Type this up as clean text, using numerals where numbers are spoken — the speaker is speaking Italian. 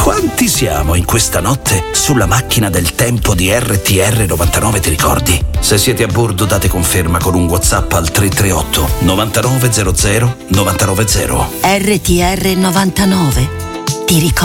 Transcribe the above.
Quanti siamo in questa notte sulla macchina del tempo di RTR 99, ti ricordi? Se siete a bordo date conferma con un WhatsApp al 338 9900 990. RTR 99, ti ricordi?